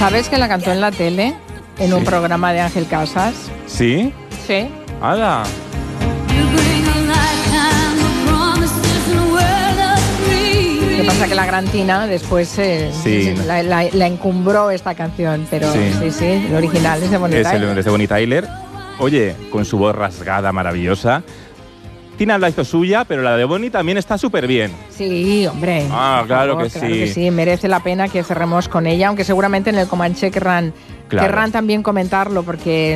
¿Sabes que la cantó en la tele? En un programa de Ángel Casas. ¿Sí? Sí. ¡Hala! Lo que pasa que la gran Tina después la encumbró esta canción, pero sí, el original es de Bonnie Tyler. Es de Bonnie Tyler. Oye, con su voz rasgada, maravillosa. Tina la hizo suya, pero la de Bonnie también está súper bien. Sí, hombre. Ah, claro que sí. Merece la pena que cerremos con ella, aunque seguramente en el Comanche querrán también comentarlo, porque